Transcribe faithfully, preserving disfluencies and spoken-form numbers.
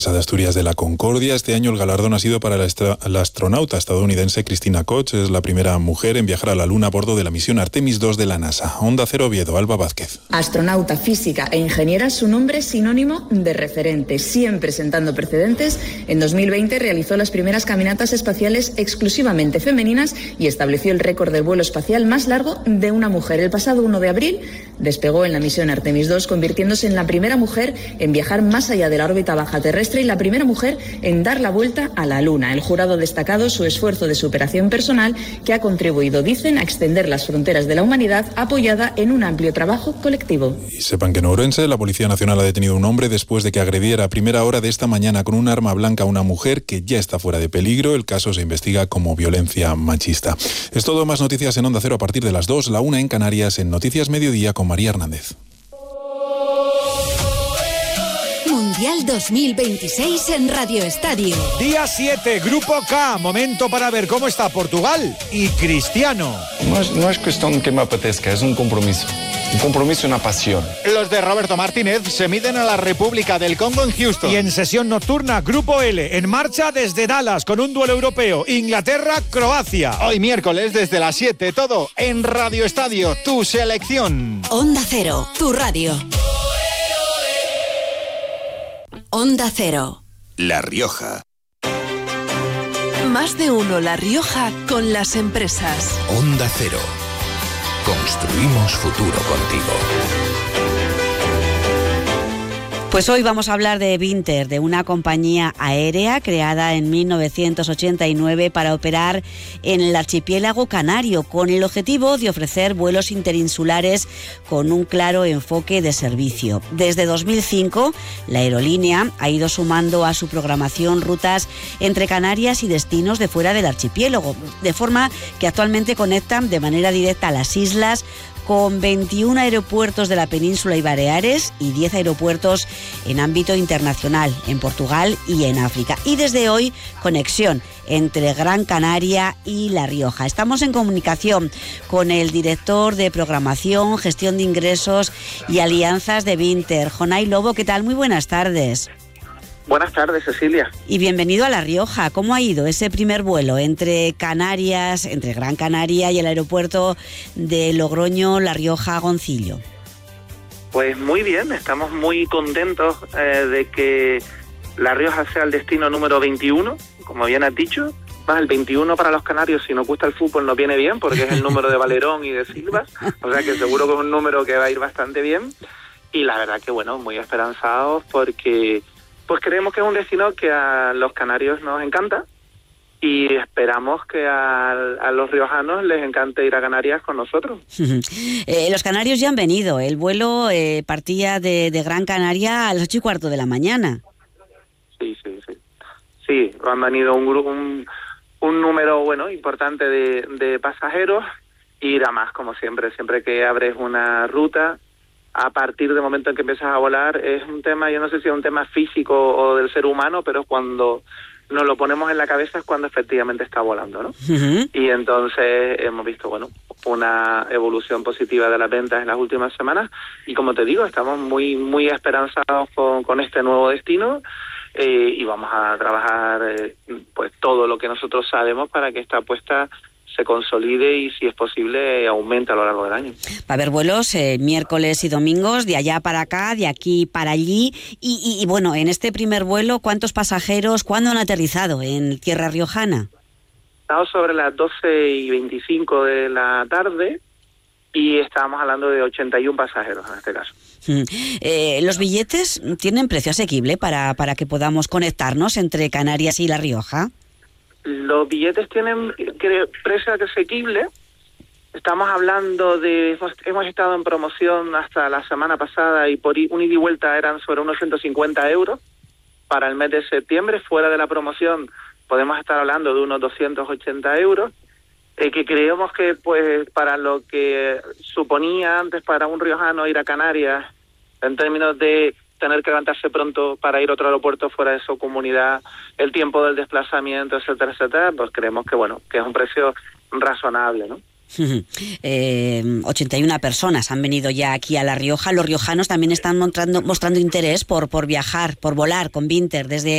de Asturias de la Concordia. Este año el galardón ha sido para la, estra- la astronauta estadounidense Christina Koch. Es la primera mujer en viajar a la Luna a bordo de la misión Artemis dos de la NASA. Onda Cero Oviedo, Alba Vázquez. Astronauta, física e ingeniera, su nombre es sinónimo de referente, siempre sentando precedentes. En dos mil veinte realizó las primeras caminatas espaciales exclusivamente femeninas y estableció el récord del vuelo espacial más largo de una mujer. El pasado uno de abril despegó en la misión Artemis dos, convirtiéndose en la primera mujer en viajar más allá de la órbita baja terrestre y la primera mujer en dar la vuelta a la Luna. El jurado ha destacado su esfuerzo de superación personal que ha contribuido, dicen, a extender las fronteras de la humanidad, apoyada en un amplio trabajo colectivo. Y sepan que en Ourense la Policía Nacional ha detenido a un hombre después de que agrediera a primera hora de esta mañana con un arma blanca a una mujer que ya está fuera de peligro. El caso se investiga como violencia machista. Es todo, más noticias en Onda Cero a partir de las dos, la una en Canarias, en Noticias Mediodía con María Hernández. Mundial dos mil veintiséis en Radio Estadio. Día siete, Grupo K. Momento para ver cómo está Portugal y Cristiano. No es, no es cuestión que me apetezca, es un compromiso. Un compromiso y una pasión. Los de Roberto Martínez se miden a la República del Congo en Houston. Y en sesión nocturna, Grupo L, en marcha desde Dallas con un duelo europeo. Inglaterra-Croacia. Hoy miércoles desde las siete, todo en Radio Estadio, tu selección. Onda Cero, tu radio. Onda Cero. La Rioja. Más de uno La Rioja con las empresas. Onda Cero. Construimos futuro contigo. Pues hoy vamos a hablar de Binter, de una compañía aérea creada en mil novecientos ochenta y nueve para operar en el archipiélago canario, con el objetivo de ofrecer vuelos interinsulares con un claro enfoque de servicio. Desde dos mil cinco, la aerolínea ha ido sumando a su programación rutas entre Canarias y destinos de fuera del archipiélago, de forma que actualmente conectan de manera directa a las islas, con veintiún aeropuertos de la península y Baleares y diez aeropuertos en ámbito internacional, en Portugal y en África. Y desde hoy, conexión entre Gran Canaria y La Rioja. Estamos en comunicación con el director de programación, gestión de ingresos y alianzas de Binter, Jonay Lobo. ¿Qué tal? Muy buenas tardes. Buenas tardes, Cecilia. Y bienvenido a La Rioja. ¿Cómo ha ido ese primer vuelo entre Canarias, entre Gran Canaria y el aeropuerto de Logroño, La Rioja, Goncillo? Pues muy bien, estamos muy contentos eh, de que La Rioja sea el destino número veintiuno, como bien has dicho. Más el veintiuno para los canarios, si nos gusta el fútbol, nos viene bien, porque es el número de Valerón y de Silva, o sea que seguro que es un número que va a ir bastante bien. Y la verdad que, bueno, muy esperanzados porque pues creemos que es un destino que a los canarios nos encanta y esperamos que a, a los riojanos les encante ir a Canarias con nosotros. eh, los canarios ya han venido. El vuelo eh, partía de, de Gran Canaria a las ocho y cuarto de la mañana. Sí, sí, sí. Sí, han venido un, un, un número bueno importante de, de pasajeros y irá más, como siempre. Siempre que abres una ruta, a partir del momento en que empiezas a volar, es un tema, yo no sé si es un tema físico o del ser humano, pero cuando nos lo ponemos en la cabeza es cuando efectivamente está volando, ¿no? Uh-huh. Y entonces hemos visto, bueno, una evolución positiva de las ventas en las últimas semanas y, como te digo, estamos muy muy esperanzados con, con este nuevo destino eh, y vamos a trabajar eh, pues todo lo que nosotros sabemos para que esta apuesta se consolide y, si es posible, aumente a lo largo del año. Va a haber vuelos eh, miércoles y domingos, de allá para acá, de aquí para allí. Y, y, y bueno, en este primer vuelo, ¿cuántos pasajeros, cuándo han aterrizado en tierra riojana? Estamos sobre las doce y veinticinco de la tarde y estábamos hablando de ochenta y uno pasajeros en este caso. Mm. Eh, ¿Los billetes tienen precio asequible para, para que podamos conectarnos entre Canarias y La Rioja? Los billetes tienen precio asequible. Estamos hablando de... Hemos, hemos estado en promoción hasta la semana pasada y por un ida y vuelta eran sobre unos ciento cincuenta euros para el mes de septiembre. Fuera de la promoción podemos estar hablando de unos doscientos ochenta euros, eh, que creemos que pues para lo que suponía antes para un riojano ir a Canarias, en términos de tener que levantarse pronto para ir a otro aeropuerto fuera de su comunidad, el tiempo del desplazamiento, etcétera, etcétera, pues creemos que bueno, que es un precio razonable, ¿no? eh, ochenta y una personas han venido ya aquí a La Rioja. Los riojanos también están mostrando, mostrando interés por, por viajar, por volar con Binter desde